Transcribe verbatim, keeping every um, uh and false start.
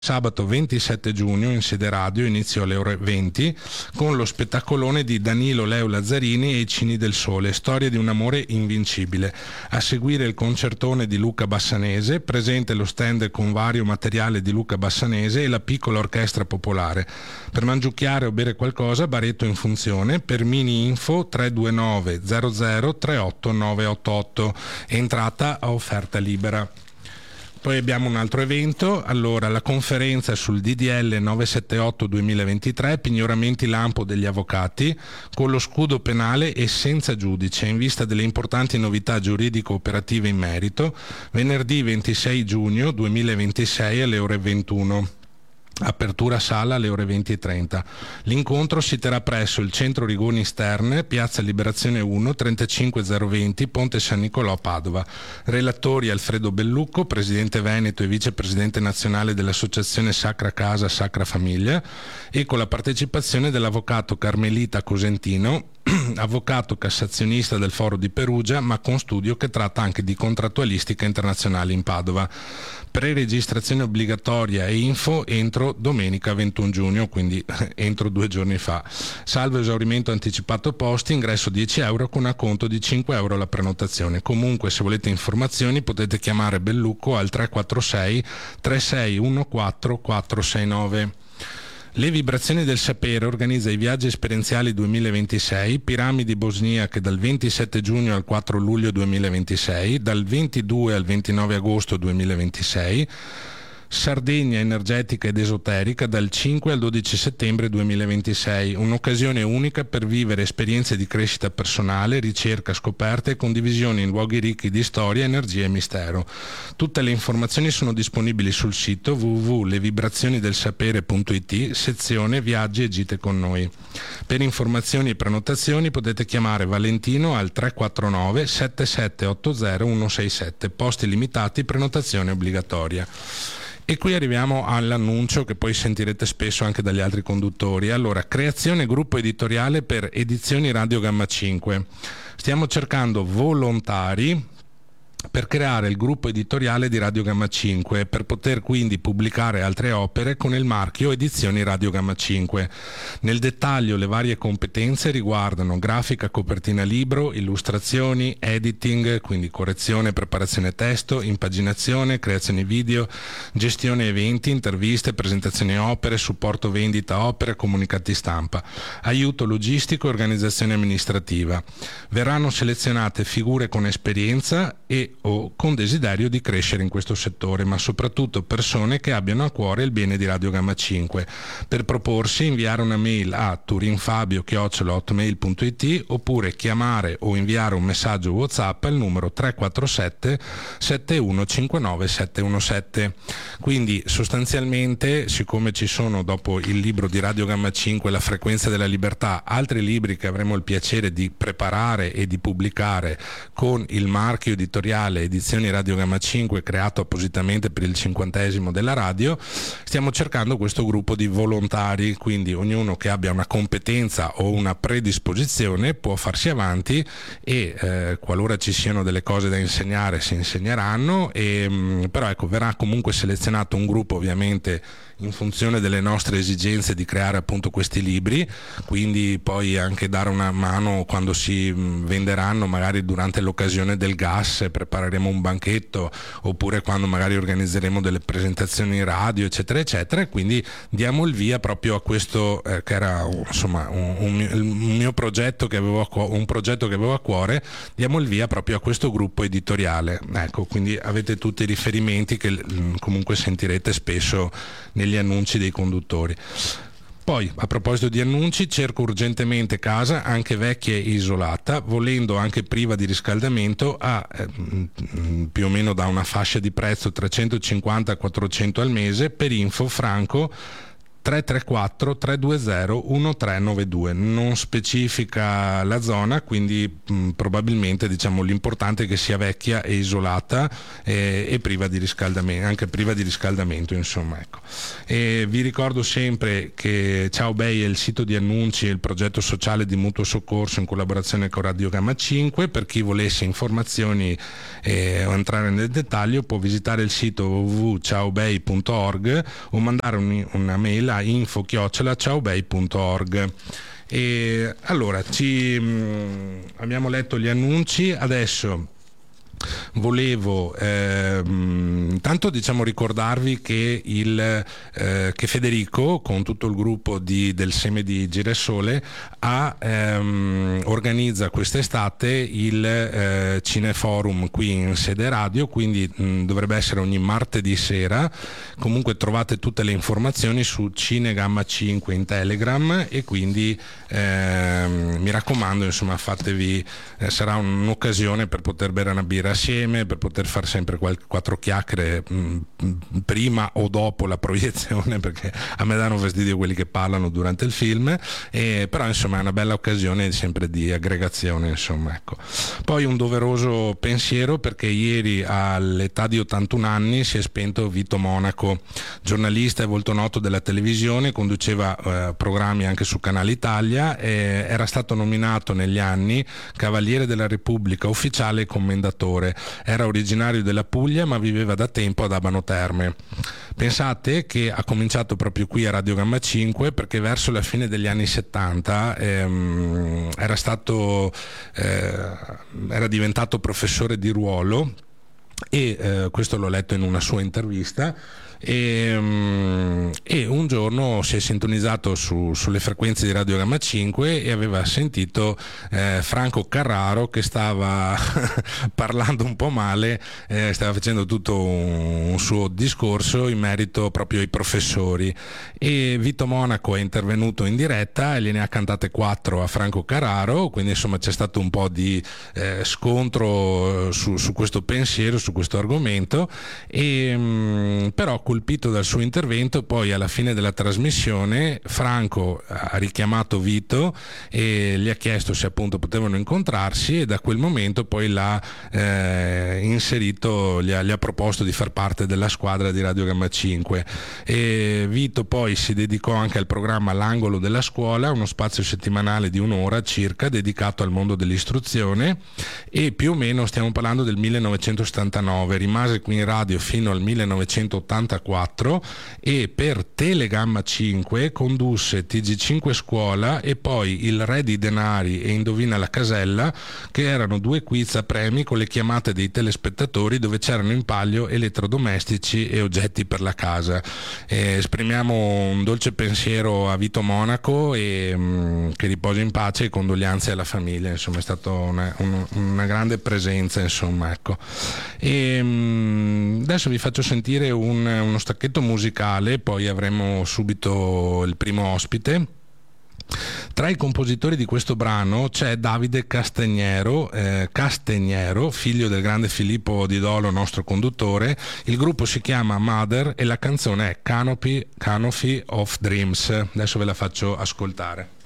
Sabato ventisette giugno in sede radio, inizio alle ore venti, con lo spettacolone di Danilo Leo Lazzarini e i Cini del Sole, storia di un amore invincibile. A seguire il concertone di Luca Bassanese, presente lo stand con vario materiale di Luca Bassanese e la piccola orchestra popolare. Per mangiucchiare o bere qualcosa, baretto in funzione. Per mini info tre due nove zero zero tre otto nove otto otto, entrata a offerta libera. Poi abbiamo un altro evento, allora la conferenza sul D D L novecentosettantotto duemilaventitré, pignoramenti lampo degli avvocati, con lo scudo penale e senza giudice, in vista delle importanti novità giuridico-operative in merito, venerdì ventisei giugno duemilaventisei alle ore ventuno. Apertura sala alle ore venti e trenta. L'incontro si terrà presso il Centro Rigoni Sterne, Piazza Liberazione uno, trentacinque zero venti, Ponte San Nicolò, Padova. Relatori Alfredo Bellucco, Presidente Veneto e Vicepresidente Nazionale dell'Associazione Sacra Casa Sacra Famiglia, e con la partecipazione dell'Avvocato Carmelita Cosentino, avvocato cassazionista del Foro di Perugia, ma con studio che tratta anche di contrattualistica internazionale in Padova. Pre-registrazione obbligatoria e info entro domenica ventuno giugno, quindi entro due giorni fa. Salvo esaurimento anticipato posti, ingresso dieci euro con acconto di cinque euro la prenotazione. Comunque, se volete informazioni potete chiamare Bellucco al tre quattro sei tre sei uno quattro quattro sei nove. Le Vibrazioni del Sapere organizza i viaggi esperienziali duemilaventisei, piramidi bosniache dal ventisette giugno al quattro luglio duemilaventisei, dal ventidue al ventinove agosto duemilaventisei, Sardegna energetica ed esoterica dal cinque al dodici settembre duemilaventisei, un'occasione unica per vivere esperienze di crescita personale, ricerca, scoperte e condivisione in luoghi ricchi di storia, energia e mistero. Tutte le informazioni sono disponibili sul sito w w w punto le vibrazioni del sapere punto i t, sezione viaggi e gite con noi. Per informazioni e prenotazioni potete chiamare Valentino al tre quattro nove sette sette otto zero uno sei sette, posti limitati, prenotazione obbligatoria. E qui arriviamo all'annuncio che poi sentirete spesso anche dagli altri conduttori. Allora, creazione gruppo editoriale per Edizioni Radio Gamma cinque. Stiamo cercando volontari per creare il gruppo editoriale di Radio Gamma cinque, per poter quindi pubblicare altre opere con il marchio Edizioni Radio Gamma cinque. Nel dettaglio le varie competenze riguardano grafica, copertina libro, illustrazioni, editing, quindi correzione, preparazione testo, impaginazione, creazione video, gestione eventi, interviste, presentazioni opere, supporto vendita opere, comunicati stampa, aiuto logistico e organizzazione amministrativa. Verranno selezionate figure con esperienza e o con desiderio di crescere in questo settore, ma soprattutto persone che abbiano a cuore il bene di Radio Gamma cinque. Per proporsi, inviare una mail a turinfabio chiocciola hotmail punto i t oppure chiamare o inviare un messaggio WhatsApp al numero tre quattro sette sette uno cinque nove sette uno sette. Quindi sostanzialmente, siccome ci sono dopo il libro di Radio Gamma cinque, La frequenza della libertà, altri libri che avremo il piacere di preparare e di pubblicare con il marchio editoriale Edizioni Radio Gamma cinque, creato appositamente per il cinquantesimo della radio, stiamo cercando questo gruppo di volontari, quindi ognuno che abbia una competenza o una predisposizione può farsi avanti e eh, qualora ci siano delle cose da insegnare si insegneranno, e, mh, però ecco, verrà comunque selezionato un gruppo ovviamente in funzione delle nostre esigenze di creare appunto questi libri, quindi poi anche dare una mano quando si venderanno, magari durante l'occasione del gas prepareremo un banchetto, oppure quando magari organizzeremo delle presentazioni in radio eccetera eccetera, e quindi diamo il via proprio a questo eh, che era insomma un, un, un mio progetto che avevo a cuore, un progetto che avevo a cuore, diamo il via proprio a questo gruppo editoriale. Ecco, quindi avete tutti i riferimenti che mh, comunque sentirete spesso negli annunci dei conduttori. Poi, a proposito di annunci, cerco urgentemente casa, anche vecchia e isolata, volendo anche priva di riscaldamento, a eh, più o meno da una fascia di prezzo trecentocinquanta a quattrocento al mese. Per info franco tre tre quattro tre due zero uno tre nove due. Non specifica la zona, quindi mh, probabilmente, diciamo, l'importante è che sia vecchia e isolata e, e priva di riscaldamento, anche priva di riscaldamento, insomma, ecco. E vi ricordo sempre che Ciao Bei è il sito di annunci e il progetto sociale di mutuo soccorso in collaborazione con Radio Gamma cinque. Per chi volesse informazioni eh, o entrare nel dettaglio, può visitare il sito w w w punto ciao bei punto org o mandare un, una mail a info chiocciola ciaobei punto org. E allora ci mh, abbiamo letto gli annunci, adesso volevo ehm, intanto diciamo ricordarvi che, il, eh, che Federico con tutto il gruppo di, del Seme di Girasole ha, ehm, organizza quest'estate il eh, Cineforum qui in sede radio, quindi mh, dovrebbe essere ogni martedì sera. Comunque trovate tutte le informazioni su Cinegamma cinque in Telegram e quindi ehm, mi raccomando, insomma, fatevi, eh, sarà un'occasione per poter bere una birra assieme, per poter fare sempre qualche, quattro chiacchiere mh, prima o dopo la proiezione, perché a me danno fastidio quelli che parlano durante il film, e, però insomma è una bella occasione sempre di aggregazione, insomma, ecco. Poi un doveroso pensiero perché ieri all'età di ottantuno anni si è spento Vito Monaco, giornalista e volto noto della televisione, conduceva eh, programmi anche su Canale Italia, e era stato nominato negli anni Cavaliere della Repubblica ufficiale e commendatore. Era originario della Puglia ma viveva da tempo ad Abano Terme. Pensate che ha cominciato proprio qui a Radio Gamma cinque perché verso la fine degli anni settanta ehm, era stato eh, era diventato professore di ruolo e eh, questo l'ho letto in una sua intervista. E, um, e un giorno si è sintonizzato su, sulle frequenze di Radio Gamma cinque e aveva sentito eh, Franco Carraro che stava parlando un po' male, eh, stava facendo tutto un, un suo discorso in merito proprio ai professori, e Vito Monaco è intervenuto in diretta e gliene ha cantate quattro a Franco Carraro, quindi insomma c'è stato un po' di eh, scontro su, su questo pensiero, su questo argomento, e um, però colpito dal suo intervento, poi alla fine della trasmissione Franco ha richiamato Vito e gli ha chiesto se appunto potevano incontrarsi, e da quel momento poi l'ha eh, inserito, gli ha, gli ha proposto di far parte della squadra di Radio Gamma cinque, e Vito poi si dedicò anche al programma L'Angolo della Scuola, uno spazio settimanale di un'ora circa dedicato al mondo dell'istruzione, e più o meno stiamo parlando del millenovecentosettantanove, rimase qui in radio fino al millenovecentottantaquattro e per Telegamma cinque condusse T G cinque Scuola e poi Il Re di Denari e Indovina la Casella, che erano due quiz a premi con le chiamate dei telespettatori dove c'erano in palio elettrodomestici e oggetti per la casa. Eh, esprimiamo un dolce pensiero a Vito Monaco e mh, che riposi in pace, e condoglianze alla famiglia, insomma è stata una, una, una grande presenza, insomma, ecco. E, mh, adesso vi faccio sentire un, uno stacchetto musicale, poi avremo subito il primo ospite. Tra i compositori di questo brano c'è Davide Castagnero, eh, Castagnero, figlio del grande Filippo Di Dolo, nostro conduttore. Il gruppo si chiama Mother e la canzone è Canopy, Canopy of Dreams. Adesso ve la faccio ascoltare.